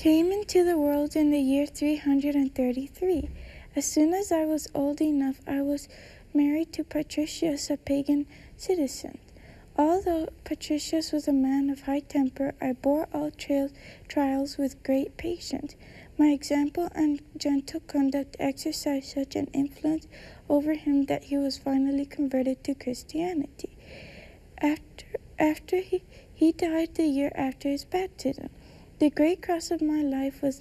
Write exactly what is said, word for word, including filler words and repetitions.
came into the world in the year three hundred thirty-three. As soon as I was old enough, I was married to Patricius, a pagan citizen. Although Patricius was a man of high temper, I bore all tri- trials with great patience. My example and gentle conduct exercised such an influence over him that he was finally converted to Christianity. After, after he, he died the year after his baptism. The great cross of my life was